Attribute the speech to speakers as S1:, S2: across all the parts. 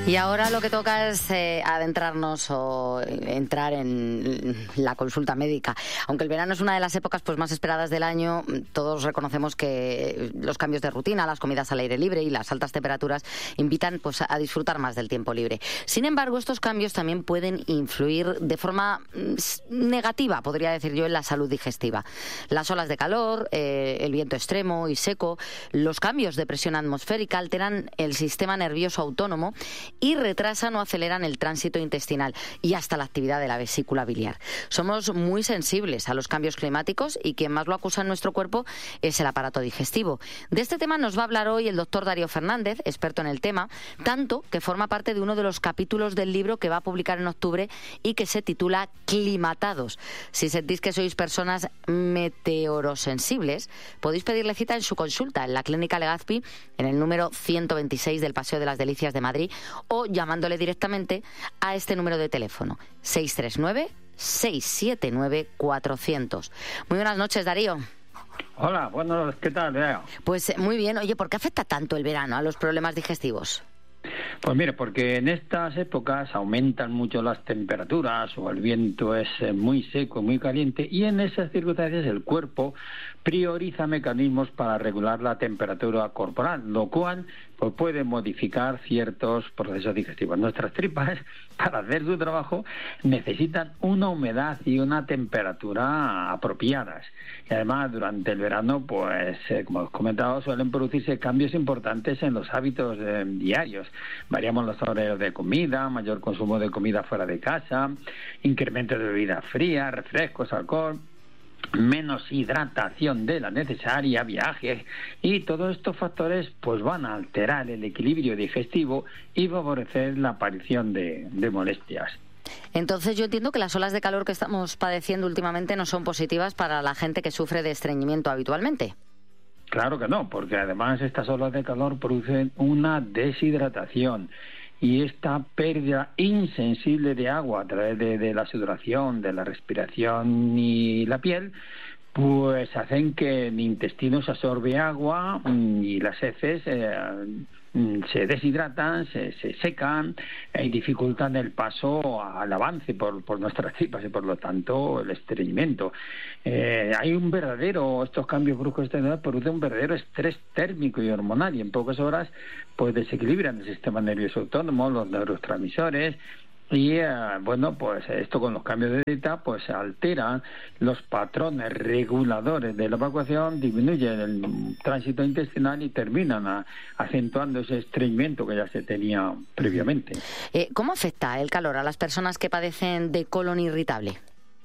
S1: Y ahora lo que toca es adentrarnos o entrar en la consulta médica. Aunque el verano es una de las épocas más esperadas del año, todos reconocemos que los cambios de rutina, las comidas al aire libre y las altas temperaturas invitan a disfrutar más del tiempo libre. Sin embargo, estos cambios también pueden influir de forma negativa, podría decir yo, en la salud digestiva. Las olas de calor, el viento extremo y seco, los cambios de presión atmosférica alteran el sistema nervioso autónomo y retrasan o aceleran el tránsito intestinal y hasta la actividad de la vesícula biliar. Somos muy sensibles a los cambios climáticos y quien más lo acusa en nuestro cuerpo es el aparato digestivo. De este tema nos va a hablar hoy el doctor Darío Fernández, experto en el tema, tanto que forma parte de uno de los capítulos del libro que va a publicar en octubre y que se titula Climatados. Si sentís que sois personas meteorosensibles, podéis pedirle cita en su consulta en la Clínica Legazpi, en el número 126 del Paseo de las Delicias de Madrid, o llamándole directamente a este número de teléfono, 639-679-400. Muy buenas noches, Darío.
S2: Hola, buenas, ¿qué tal, Lea?
S1: Pues muy bien. Oye, ¿por qué afecta tanto el verano a los problemas digestivos?
S2: Pues mire, porque en estas épocas aumentan mucho las temperaturas o el viento es muy seco, muy caliente, y en esas circunstancias el cuerpo prioriza mecanismos para regular la temperatura corporal, lo cual puede modificar ciertos procesos digestivos. Nuestras tripas, para hacer su trabajo, necesitan una humedad y una temperatura apropiadas. Y además, durante el verano, como os he comentado, suelen producirse cambios importantes en los hábitos diarios. Variamos los horarios de comida, mayor consumo de comida fuera de casa, incremento de bebidas frías, refrescos, alcohol, menos hidratación de la necesaria, viajes, y todos estos factores van a alterar el equilibrio digestivo y favorecer la aparición de molestias.
S1: Entonces yo entiendo que las olas de calor que estamos padeciendo últimamente no son positivas para la gente que sufre de estreñimiento habitualmente.
S2: Claro que no, porque además estas olas de calor producen una deshidratación y esta pérdida insensible de agua a través de la sudoración, de la respiración y la piel, hacen que el intestino se absorbe agua y las heces se deshidratan, se secan y dificultan el paso al avance por nuestras tripas y por lo tanto el estreñimiento. Estos cambios bruscos producen un verdadero estrés térmico y hormonal, y en pocas horas desequilibran el sistema nervioso autónomo, los neurotransmisores. Y esto con los cambios de dieta altera los patrones reguladores de la evacuación, disminuye el tránsito intestinal y terminan acentuando ese estreñimiento que ya se tenía previamente.
S1: ¿Cómo afecta el calor a las personas que padecen de colon irritable?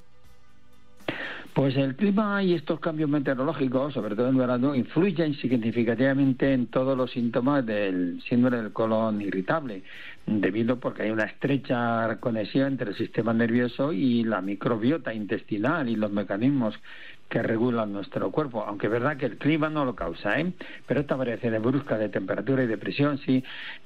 S2: Pues el clima y estos cambios meteorológicos, sobre todo en verano, influyen significativamente en todos los síntomas del síndrome del colon irritable, porque hay una estrecha conexión entre el sistema nervioso y la microbiota intestinal y los mecanismos que regulan nuestro cuerpo, aunque es verdad que el clima no lo causa, pero esta variación brusca de temperatura y de presión sí.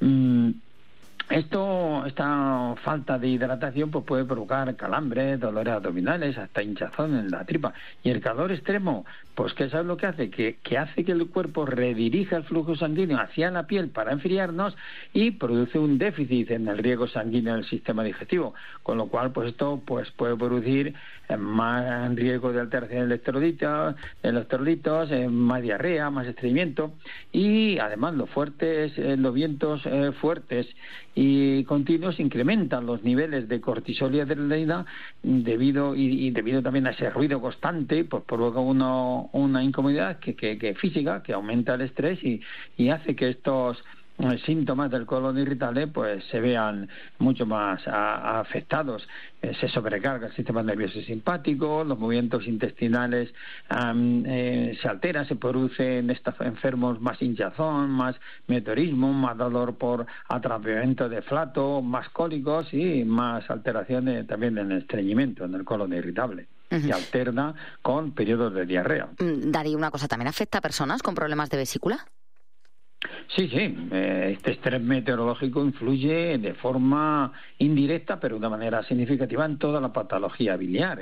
S2: Esta falta de hidratación puede provocar calambres, dolores abdominales, hasta hinchazón en la tripa. Y el calor extremo, ¿qué sabes lo que hace? Que hace que el cuerpo redirija el flujo sanguíneo hacia la piel para enfriarnos y produce un déficit en el riego sanguíneo del sistema digestivo, con lo cual esto puede producir más riesgo de alteración de electrolitos, más diarrea, más estreñimiento, y además los vientos fuertes y continuos incrementan los niveles de cortisol y adrenalina debido también a ese ruido constante, provoca una incomodidad que física, que aumenta el estrés y hace que estos síntomas del colon irritable se vean mucho más afectados. Se sobrecarga el sistema nervioso simpático, los movimientos intestinales se alteran, se producen estos enfermos más hinchazón, más meteorismo, más dolor por atrapamiento de flato, más cólicos y más alteraciones también en el estreñimiento, en el colon irritable. Y alterna con periodos de diarrea.
S1: Darío, una cosa, ¿también afecta a personas con problemas de vesícula?
S2: Sí, sí, este estrés meteorológico influye de forma indirecta, pero de manera significativa en toda la patología biliar.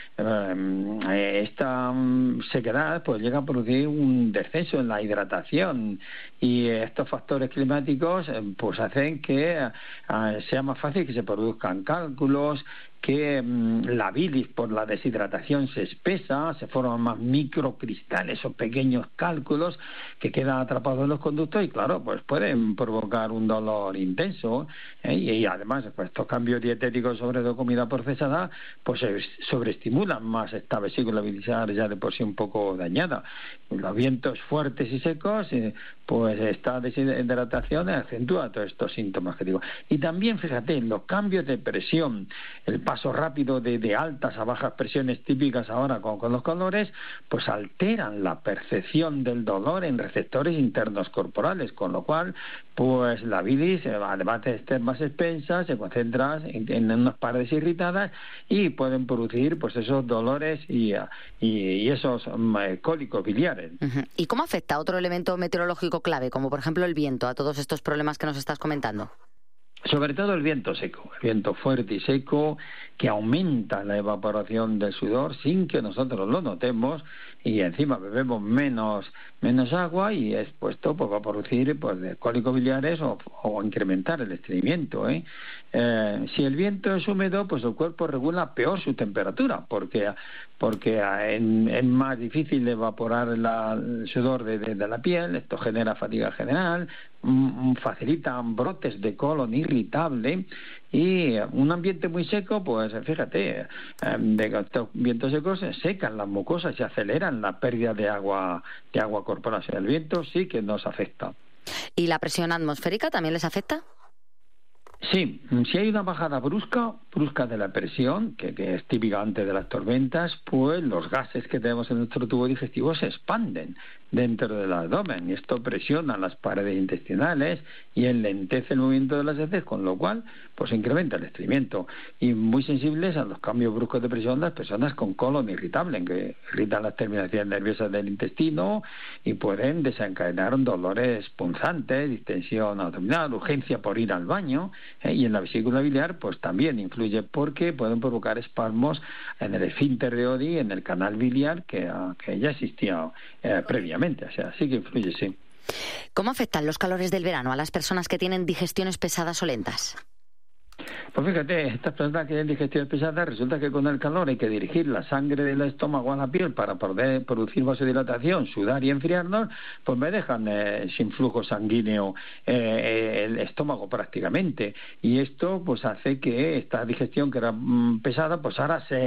S2: Esta sequedad pues llega a producir un descenso en la hidratación y estos factores climáticos pues hacen que sea más fácil que se produzcan cálculos, que la bilis por la deshidratación se espesa, se forman más microcristales o pequeños cálculos que quedan atrapados en los conductos y claro, pues pueden provocar un dolor intenso, y además pues, estos cambios dietéticos sobre todo comida procesada pues se sobreestimulan más esta vesícula biliar ya de por sí un poco dañada. Los vientos fuertes y secos pues esta deshidratación acentúa todos estos síntomas que digo. Y también, fíjate, los cambios de presión, el paso rápido de altas a bajas presiones típicas ahora con los calores, pues alteran la percepción del dolor en receptores internos corporales, con lo cual, pues la bilis, además de estar más expensa, se concentra en unas paredes irritadas y pueden producir pues esos dolores y esos cólicos biliares.
S1: Uh-huh. ¿Y cómo afecta otro elemento meteorológico clave, como por ejemplo el viento, a todos estos problemas que nos estás comentando?
S2: Sobre todo el viento seco, el viento fuerte y seco que aumenta la evaporación del sudor sin que nosotros lo notemos y encima bebemos menos agua y expuesto pues va a producir pues de cólicos biliares o incrementar el estreñimiento. Si el viento es húmedo, pues el cuerpo regula peor su temperatura porque es más difícil evaporar el sudor de la piel, esto genera fatiga general, facilita brotes de colon irritable y un ambiente muy seco, pues fíjate, de estos vientos secos se secan las mucosas y aceleran la pérdida de agua corporal. O sea, el viento sí que nos afecta.
S1: ¿Y la presión atmosférica también les afecta?
S2: Sí, si hay una bajada brusca de la presión, que es típica antes de las tormentas, pues los gases que tenemos en nuestro tubo digestivo se expanden dentro del abdomen y esto presiona las paredes intestinales y enlentece el movimiento de las heces, con lo cual pues incrementa el estreñimiento. Y muy sensibles a los cambios bruscos de presión las personas con colon irritable, que irritan las terminaciones nerviosas del intestino y pueden desencadenar dolores punzantes, distensión abdominal, urgencia por ir al baño, y en la vesícula biliar pues también influye porque pueden provocar espasmos en el esfínter de Oddi, en el canal biliar que ya existía previamente, o sea, sí que influye, sí.
S1: ¿Cómo afectan los calores del verano a las personas que tienen digestiones pesadas o lentas?
S2: Pues fíjate, estas personas que tienen digestiones pesadas, resulta que con el calor hay que dirigir la sangre del estómago a la piel para poder producir vasodilatación, sudar y enfriarnos, pues me dejan sin flujo sanguíneo el estómago prácticamente. Y esto pues hace que esta digestión que era pesada, pues ahora se